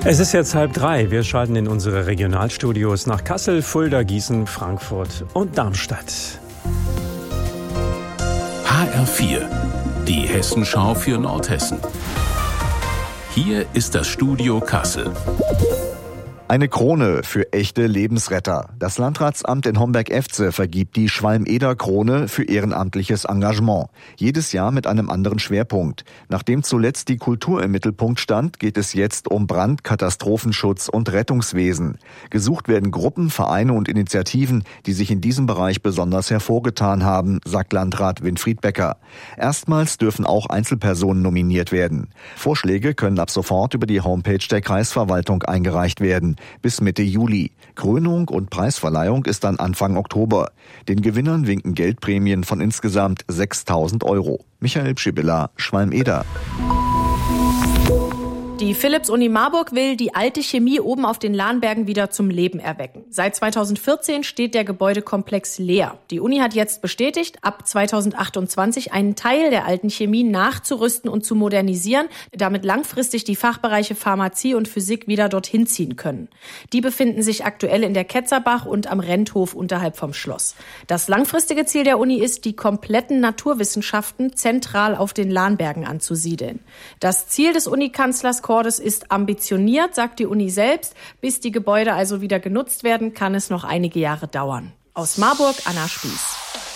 Es ist jetzt 2:30. Wir schalten in unsere Regionalstudios nach Kassel, Fulda, Gießen, Frankfurt und Darmstadt. HR4, die Hessenschau für Nordhessen. Hier ist das Studio Kassel. Eine Krone für echte Lebensretter. Das Landratsamt in Homberg-Efze vergibt die Schwalm-Eder-Krone für ehrenamtliches Engagement. Jedes Jahr mit einem anderen Schwerpunkt. Nachdem zuletzt die Kultur im Mittelpunkt stand, geht es jetzt um Brand-, Katastrophenschutz und Rettungswesen. Gesucht werden Gruppen, Vereine und Initiativen, die sich in diesem Bereich besonders hervorgetan haben, sagt Landrat Winfried Becker. Erstmals dürfen auch Einzelpersonen nominiert werden. Vorschläge können ab sofort über die Homepage der Kreisverwaltung eingereicht werden. Bis Mitte Juli. Krönung und Preisverleihung ist dann Anfang Oktober. Den Gewinnern winken Geldprämien von insgesamt 6.000 €. Michael Pschibilla, Schwalm-Eder. Die Philipps-Uni Marburg will die alte Chemie oben auf den Lahnbergen wieder zum Leben erwecken. Seit 2014 steht der Gebäudekomplex leer. Die Uni hat jetzt bestätigt, ab 2028 einen Teil der alten Chemie nachzurüsten und zu modernisieren, damit langfristig die Fachbereiche Pharmazie und Physik wieder dorthin ziehen können. Die befinden sich aktuell in der Ketzerbach und am Renthof unterhalb vom Schloss. Das langfristige Ziel der Uni ist, die kompletten Naturwissenschaften zentral auf den Lahnbergen anzusiedeln. Das Ziel des Unikanzlers Cordes ist ambitioniert, sagt die Uni selbst. Bis die Gebäude also wieder genutzt werden, kann es noch einige Jahre dauern. Aus Marburg, Anna Spieß.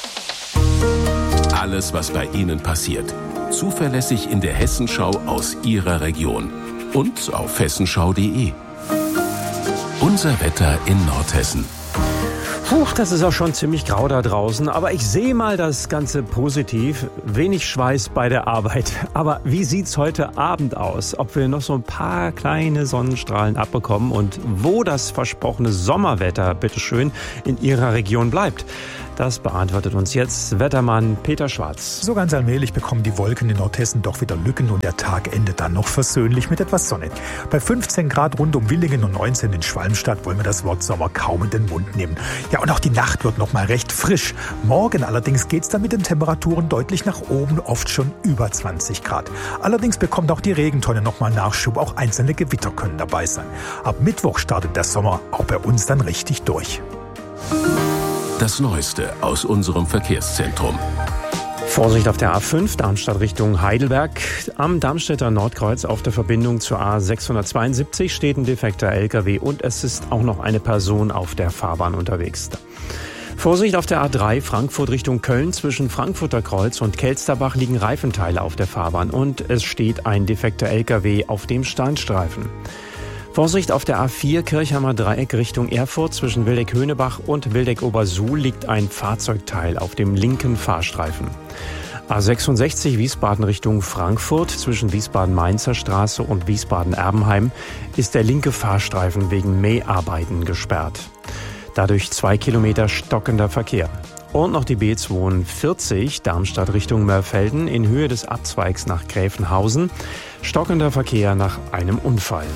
Alles, was bei Ihnen passiert. Zuverlässig in der Hessenschau aus Ihrer Region. Und auf hessenschau.de. Unser Wetter in Nordhessen. Das ist auch schon ziemlich grau da draußen, aber ich sehe mal das Ganze positiv. Wenig Schweiß bei der Arbeit. Aber wie sieht's heute Abend aus? Ob wir noch so ein paar kleine Sonnenstrahlen abbekommen und wo das versprochene Sommerwetter, bitteschön, in Ihrer Region bleibt? Das beantwortet uns jetzt Wettermann Peter Schwarz. So ganz allmählich bekommen die Wolken in Nordhessen doch wieder Lücken und der Tag endet dann noch versöhnlich mit etwas Sonne. Bei 15 Grad rund um Willingen und 19 in Schwalmstadt wollen wir das Wort Sommer kaum in den Mund nehmen. Ja, und auch die Nacht wird noch mal recht frisch. Morgen allerdings geht's dann mit den Temperaturen deutlich nach oben, oft schon über 20 Grad. Allerdings bekommt auch die Regentonne noch mal Nachschub, auch einzelne Gewitter können dabei sein. Ab Mittwoch startet der Sommer auch bei uns dann richtig durch. Das Neueste aus unserem Verkehrszentrum. Vorsicht auf der A5, Darmstadt Richtung Heidelberg. Am Darmstädter Nordkreuz auf der Verbindung zur A672 steht ein defekter LKW und es ist auch noch eine Person auf der Fahrbahn unterwegs. Vorsicht auf der A3 Frankfurt Richtung Köln. Zwischen Frankfurter Kreuz und Kelsterbach liegen Reifenteile auf der Fahrbahn und es steht ein defekter LKW auf dem Standstreifen. Vorsicht auf der A4 Kirchheimer Dreieck Richtung Erfurt. Zwischen Wildeck-Höhnebach und Wildeck-Obersuhl liegt ein Fahrzeugteil auf dem linken Fahrstreifen. A66 Wiesbaden Richtung Frankfurt. Zwischen Wiesbaden-Mainzer Straße und Wiesbaden-Erbenheim ist der linke Fahrstreifen wegen Mäharbeiten gesperrt. Dadurch 2 Kilometer stockender Verkehr. Und noch die B42 Darmstadt Richtung Mörfelden in Höhe des Abzweigs nach Gräfenhausen. Stockender Verkehr nach einem Unfall.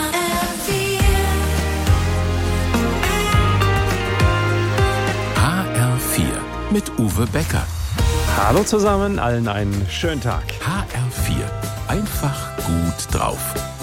Mit Uwe Becker. Hallo zusammen, allen einen schönen Tag. HR4. Einfach gut drauf.